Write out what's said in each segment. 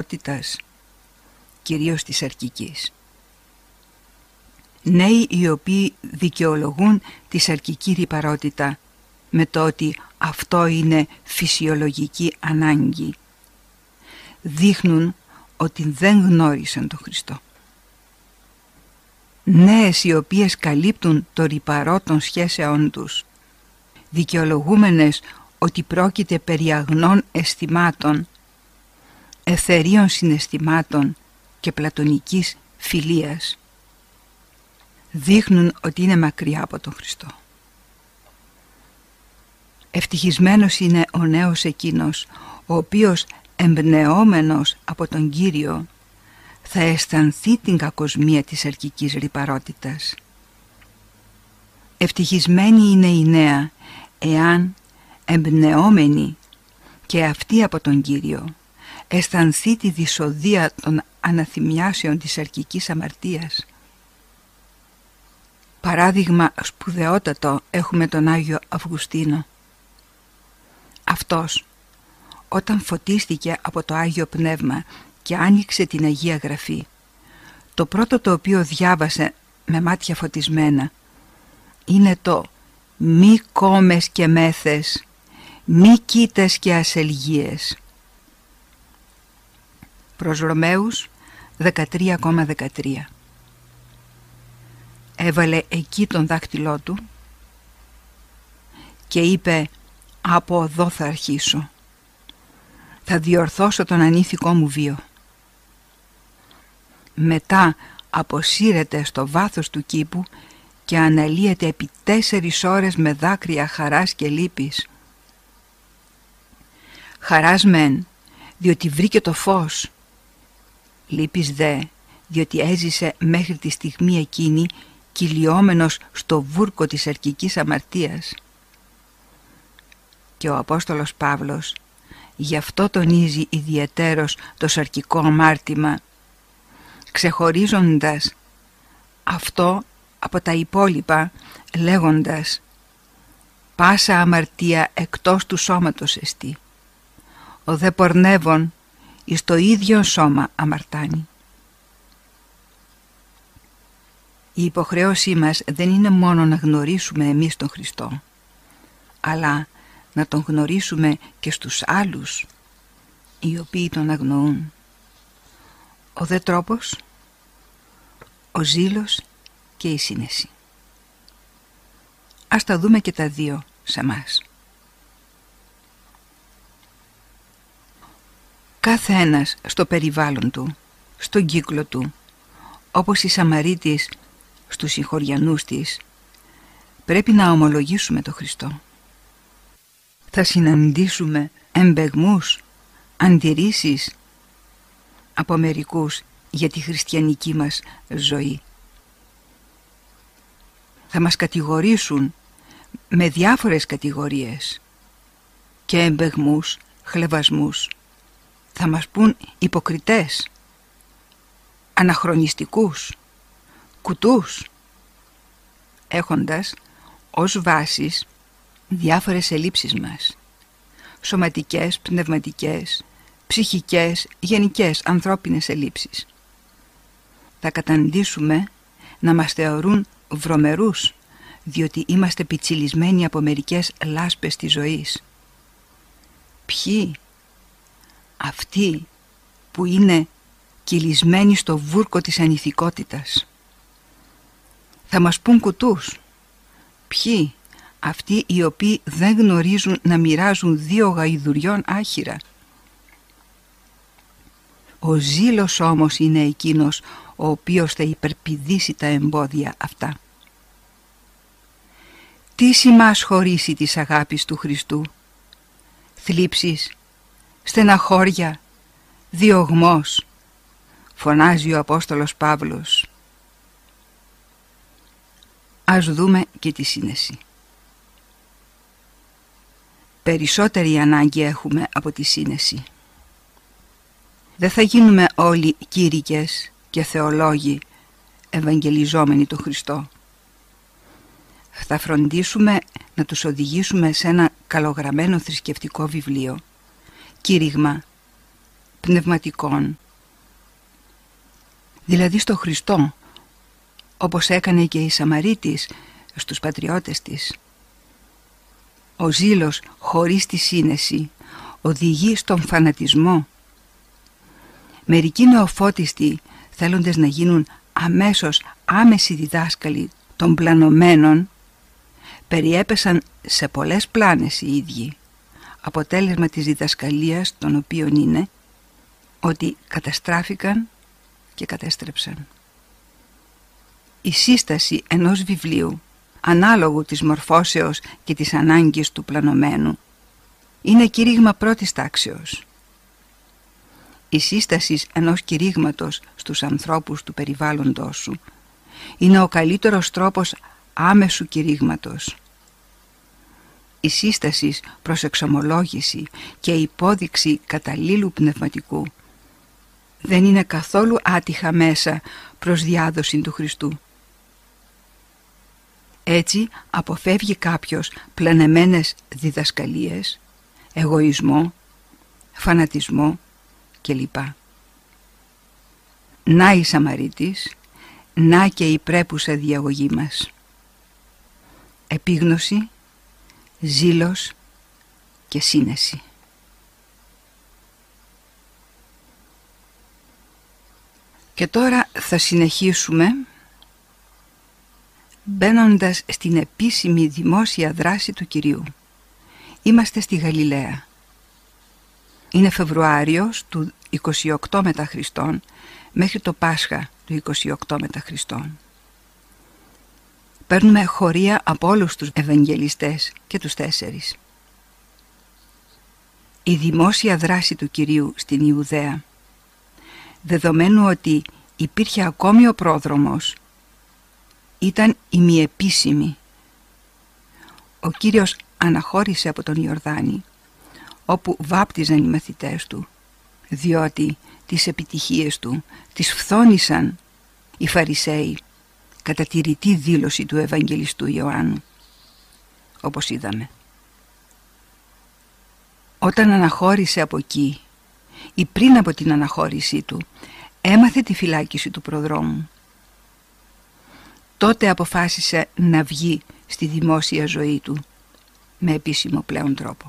ρηπαρότητας, κυρίως της σαρκικής. Νέοι οι οποίοι δικαιολογούν τη σαρκική ρηπαρότητα με το ότι αυτό είναι φυσιολογική ανάγκη, δείχνουν ότι δεν γνώρισαν τον Χριστό. Νέες οι οποίες καλύπτουν το ρηπαρό των σχέσεών τους, δικαιολογούμενες ότι πρόκειται περί αγνών αισθημάτων, εθερίων συναισθημάτων και πλατωνικής φιλίας, δείχνουν ότι είναι μακριά από τον Χριστό. Ευτυχισμένος είναι ο νέος εκείνος, ο οποίος εμπνεόμενος από τον Κύριο θα αισθανθεί την κακοσμία της σαρκικής ρηπαρότητας. Ευτυχισμένη είναι η νέα, εάν εμπνεόμενη και αυτή από τον Κύριο αισθανθεί τη δυσοδεία των αναθυμιάσεων της σαρκικής αμαρτίας. Παράδειγμα σπουδαιότατο έχουμε τον Άγιο Αυγουστίνο. Αυτός, όταν φωτίστηκε από το Άγιο Πνεύμα και άνοιξε την Αγία Γραφή, το πρώτο το οποίο διάβασε με μάτια φωτισμένα είναι το «Μη κόμες και μέθες, μη κοίτες και ασελγίες». Προς Ρωμαίους 13,13. Έβαλε εκεί τον δάχτυλό του και είπε «Από εδώ θα αρχίσω. Θα διορθώσω τον ανήθικό μου βίο». Μετά αποσύρεται στο βάθος του κήπου και αναλύεται επί 4 ώρες με δάκρυα χαράς και λύπης. Χαράς μεν, διότι βρήκε το φως. Λύπης δε, διότι έζησε μέχρι τη στιγμή εκείνη κυλιόμενος στο βούρκο της σαρκικής αμαρτίας. Και ο Απόστολος Παύλος γι' αυτό τονίζει ιδιαιτέρως το σαρκικό αμάρτημα, ξεχωρίζοντας αυτό από τα υπόλοιπα, λέγοντας «Πάσα αμαρτία εκτός του σώματος εστί, ο δε πορνεύων εις το ίδιο σώμα αμαρτάνει». Η υποχρέωσή μας δεν είναι μόνο να γνωρίσουμε εμείς τον Χριστό, αλλά να τον γνωρίσουμε και στους άλλους οι οποίοι τον αγνοούν. Ο δε τρόπος, ο ζήλος και η σύνεση. Ας τα δούμε και τα δύο σε μας. Κάθε ένας στο περιβάλλον του, στον κύκλο του, όπως η Σαμαρίτης στους συγχωριανούς της, πρέπει να ομολογήσουμε τον Χριστό. Θα συναντήσουμε εμπεγμούς, αντιρρήσεις από μερικούς για τη χριστιανική μας ζωή. Θα μας κατηγορήσουν με διάφορες κατηγορίες και εμπεγμούς, χλευασμούς. Θα μας πούν υποκριτές, αναχρονιστικούς, κουτούς, έχοντας ως βάσεις διάφορες ελλείψεις μας, σωματικές, πνευματικές, ψυχικές, γενικές ανθρώπινες ελλείψεις. Θα καταντήσουμε να μας θεωρούν βρωμερούς, διότι είμαστε πιτσιλισμένοι από μερικές λάσπες της ζωής. Ποιοι? Αυτοί που είναι κυλισμένοι στο βούρκο της ανηθικότητας. Θα μας πούν κουτούς. Ποιοι? Αυτοί οι οποίοι δεν γνωρίζουν να μοιράζουν 2 γαϊδουριών άχυρα. Ο ζήλος όμως είναι εκείνος ο οποίος θα υπερπηδήσει τα εμπόδια αυτά. Τι σημάς χωρίσει της αγάπης του Χριστού? Θλίψεις, στεναχώρια, διωγμός, φωνάζει ο Απόστολος Παύλος. Ας δούμε και τη σύνεση. Περισσότερη ανάγκη έχουμε από τη σύνεση. Δεν θα γίνουμε όλοι κήρυκες και θεολόγοι ευαγγελιζόμενοι τον Χριστό. Θα φροντίσουμε να τους οδηγήσουμε σε ένα καλογραμμένο θρησκευτικό βιβλίο, κήρυγμα, πνευματικών, δηλαδή στο Χριστό, όπως έκανε και η Σαμαρίτης στους πατριώτες της. Ο ζήλος χωρίς τη σύνεση οδηγεί στον φανατισμό. Μερικοί νεοφώτιστοι, θέλοντες να γίνουν αμέσως άμεσοι διδάσκαλοι των πλανωμένων, περιέπεσαν σε πολλές πλάνες οι ίδιοι. Αποτέλεσμα της διδασκαλίας των οποίων είναι ότι καταστράφηκαν και κατέστρεψαν. Η σύσταση ενός βιβλίου, ανάλογου της μορφώσεως και της ανάγκης του πλανωμένου, είναι κηρύγμα πρώτης τάξεως. Η σύσταση ενός κηρύγματος στους ανθρώπους του περιβάλλοντος σου είναι ο καλύτερος τρόπος άμεσου κηρύγματος. Η σύσταση προς εξομολόγηση και υπόδειξη καταλήλου πνευματικού δεν είναι καθόλου άτυχα μέσα προς διάδοση του Χριστού. Έτσι αποφεύγει κάποιος πλανεμένες διδασκαλίες, εγωισμό, φανατισμό κλπ. Να η Σαμαρίτης, να και η πρέπουσα διαγωγή μας. Επίγνωση, ζήλος και σύνεση. Και τώρα θα συνεχίσουμε μπαίνοντας στην επίσημη δημόσια δράση του Κυρίου. Είμαστε στη Γαλιλαία. Είναι Φεβρουάριος του 28 μετά Χριστόν μέχρι το Πάσχα του 28 μετά Χριστόν. Παίρνουμε χωρία από όλους τους Ευαγγελιστές και τους 4. Η δημόσια δράση του Κυρίου στην Ιουδαία, δεδομένου ότι υπήρχε ακόμη ο πρόδρομος, ήταν ημιεπίσημη. Ο Κύριος αναχώρησε από τον Ιορδάνη, όπου βάπτιζαν οι μαθητές του, διότι τις επιτυχίες του τις φθόνησαν οι Φαρισαίοι κατά τη ρητή δήλωση του Ευαγγελιστού Ιωάννου, όπως είδαμε. Όταν αναχώρησε από εκεί ή πριν από την αναχώρησή του, έμαθε τη φυλάκιση του προδρόμου. Τότε αποφάσισε να βγει στη δημόσια ζωή του με επίσημο πλέον τρόπο.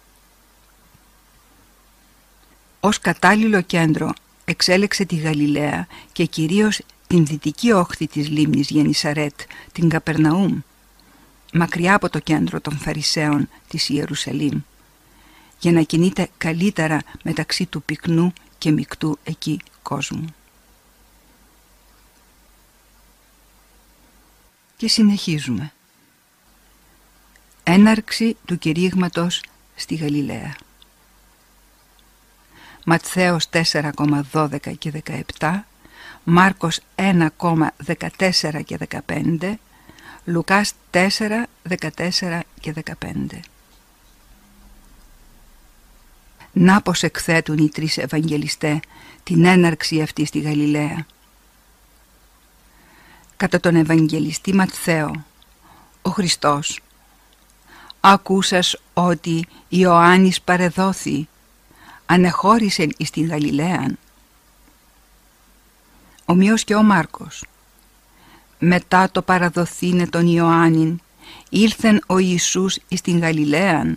Ως κατάλληλο κέντρο εξέλεξε τη Γαλιλαία και κυρίως την δυτική όχθη της λίμνης Γενισαρέτ, την Καπερναούμ, μακριά από το κέντρο των Φαρισαίων της Ιερουσαλήμ, για να κινείται καλύτερα μεταξύ του πυκνού και μεικτού εκεί κόσμου. Και συνεχίζουμε. Έναρξη του κηρύγματος στη Γαλιλαία. Ματθαίος 4,12 και 17, Μάρκος 1,14 και 15, Λουκάς 4, 14 και 15. Να πως εκθέτουν οι 3 Ευαγγελιστές την έναρξη αυτή στη Γαλιλαία. Κατά τον Ευαγγελιστή Ματθαίο, ο Χριστός, ακούσας ότι Ιωάννης παρεδόθη, ανεχώρησεν εις την Γαλιλαίαν. Ομοίως και ο Μάρκος, μετά το παραδοθήνε τον Ιωάννην, ήλθεν ο Ιησούς εις την Γαλιλαίαν.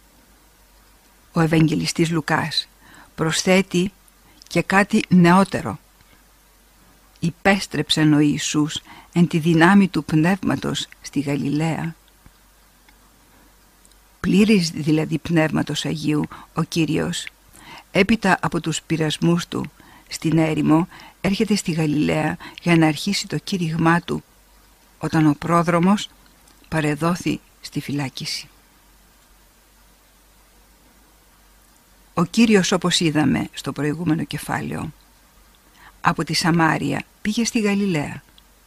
Ο Ευαγγελιστής Λουκάς προσθέτει και κάτι νεότερο. Υπέστρεψεν ο Ιησούς εν τη δυνάμει του Πνεύματος στη Γαλιλαία. Πλήρης δηλαδή Πνεύματος Αγίου ο Κύριος, έπειτα από τους πειρασμούς του στην έρημο, έρχεται στη Γαλιλαία για να αρχίσει το κήρυγμά του, όταν ο πρόδρομος παρεδόθη στη φυλάκιση. Ο Κύριος, όπως είδαμε στο προηγούμενο κεφάλαιο, από τη Σαμάρια πήγε στη Γαλιλαία.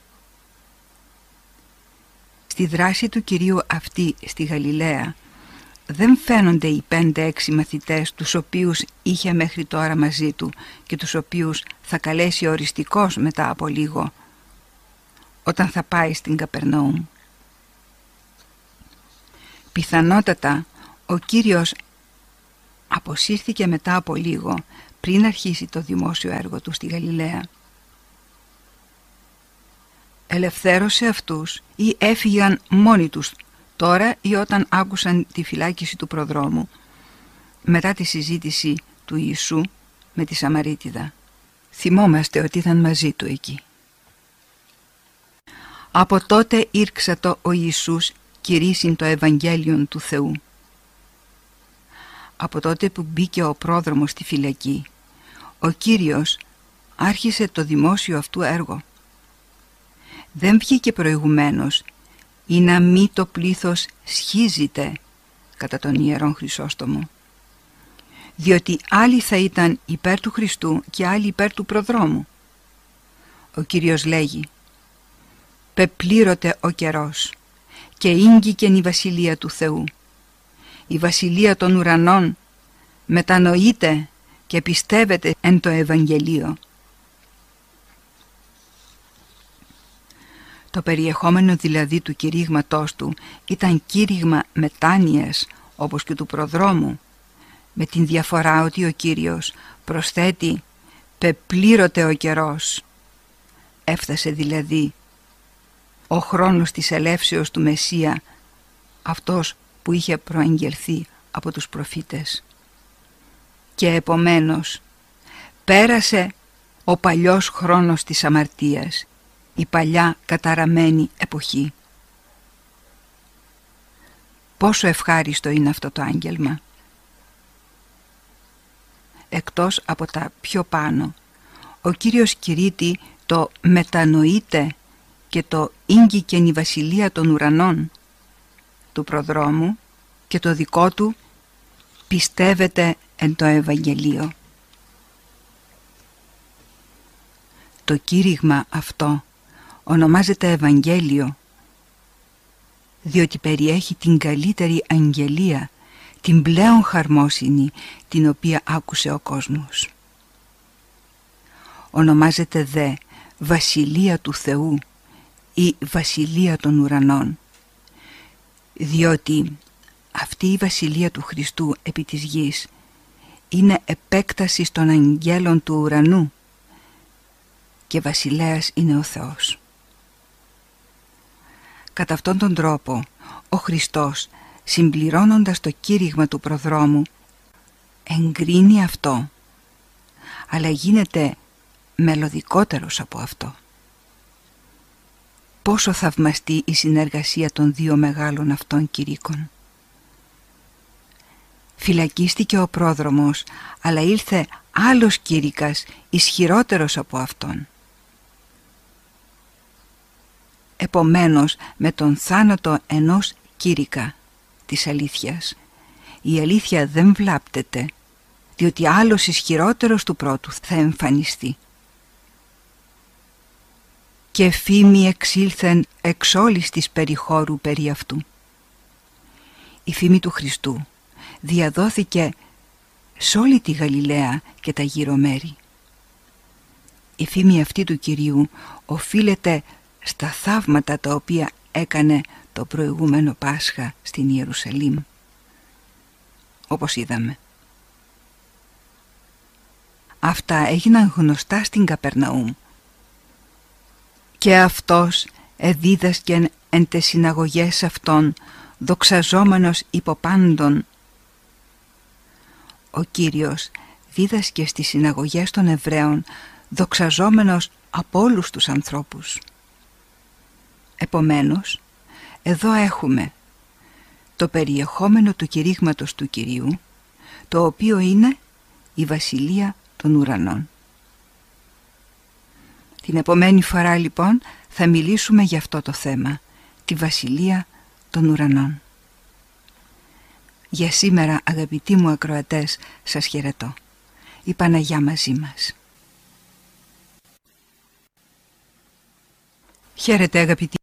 Στη δράση του Κυρίου αυτή στη Γαλιλαία δεν φαίνονται οι 5-6 μαθητές τους οποίους είχε μέχρι τώρα μαζί του και τους οποίους θα καλέσει οριστικώς μετά από λίγο όταν θα πάει στην Καπερναούμ. Πιθανότατα ο Κύριος αποσύρθηκε μετά από λίγο πριν αρχίσει το δημόσιο έργο του στη Γαλιλαία. Ελευθέρωσε αυτούς ή έφυγαν μόνοι τους τώρα ή όταν άκουσαν τη φυλάκιση του προδρόμου μετά τη συζήτηση του Ιησού με τη Σαμαρίτιδα? Θυμόμαστε ότι ήταν μαζί του εκεί. Από τότε ήρξατο ο Ιησούς κηρύσσειν το Ευαγγέλιον του Θεού. Από τότε που μπήκε ο πρόδρομος στη φυλακή, ο Κύριος άρχισε το δημόσιο αυτού έργο. Δεν βγήκε προηγουμένως ή να μη το πλήθος σχίζεται κατά τον Ιερόν Χρυσόστομο, διότι άλλοι θα ήταν υπέρ του Χριστού και άλλοι υπέρ του προδρόμου. Ο Κύριος λέγει: «Πεπλήρωτε ο καιρός και ήγγικεν η Βασιλεία του Θεού. Η Βασιλεία των ουρανών μετανοείται και πιστεύετε εν το Ευαγγελίο». Το περιεχόμενο δηλαδή του κηρύγματός του ήταν κήρυγμα μετάνοιας όπως και του προδρόμου, με την διαφορά ότι ο Κύριος προσθέτει «πεπλήρωτε ο καιρός». Έφτασε δηλαδή ο χρόνος της ελεύσεως του Μεσσία, αυτός που είχε προαγγελθεί από τους προφήτες. Και επομένως πέρασε ο παλιός χρόνος της αμαρτίας, η παλιά καταραμένη εποχή. Πόσο ευχάριστο είναι αυτό το άγγελμα! Εκτός από τα πιο πάνω, ο Κύριος κηρύττει το «μετανοείτε» και το «ήγγικεν η Βασιλεία των ουρανών» του προδρόμου και το δικό του «πιστεύετε εν το Ευαγγελίο». Το κήρυγμα αυτό ονομάζεται Ευαγγέλιο, διότι περιέχει την καλύτερη αγγελία, την πλέον χαρμόσυνη, την οποία άκουσε ο κόσμος. Ονομάζεται δε Βασιλεία του Θεού ή Βασιλεία των ουρανών, διότι αυτή η Βασιλεία του Χριστού επί της γης είναι επέκταση των αγγέλων του ουρανού και βασιλέας είναι ο Θεός. Κατά αυτόν τον τρόπο ο Χριστός, συμπληρώνοντας το κήρυγμα του προδρόμου, εγκρίνει αυτό, αλλά γίνεται μελωδικότερος από αυτό. Πόσο θαυμαστή η συνεργασία των δύο μεγάλων αυτών κηρύκων. Φυλακίστηκε ο πρόδρομος, αλλά ήλθε άλλος κήρυκας ισχυρότερος από αυτόν. Επομένως, με τον θάνατο ενός κήρυκα της αλήθειας, η αλήθεια δεν βλάπτεται, διότι άλλος ισχυρότερος του πρώτου θα εμφανιστεί. Και φήμη εξήλθεν εξ όλης της περιχώρου περί αυτού. Η φήμη του Χριστού διαδόθηκε σ' όλη τη Γαλιλαία και τα γύρω μέρη. Η φήμη αυτή του Κυρίου οφείλεται στα θαύματα τα οποία έκανε το προηγούμενο Πάσχα στην Ιερουσαλήμ, όπως είδαμε. Αυτά έγιναν γνωστά στην Καπερναούμ και αυτός εδίδασκεν εν τες συναγωγές αυτών, δοξαζόμενος υπό πάντων. Ο Κύριος δίδασκε στις συναγωγές των Εβραίων, δοξαζόμενος από όλους τους ανθρώπους. Επομένως, εδώ έχουμε το περιεχόμενο του κηρύγματος του Κυρίου, το οποίο είναι η Βασιλεία των ουρανών. Την επομένη φορά λοιπόν θα μιλήσουμε για αυτό το θέμα, τη Βασιλεία των ουρανών. Για σήμερα, αγαπητοί μου ακροατές, σας χαιρετώ. Η Παναγιά μαζί μας. Χαίρετε αγαπητοί.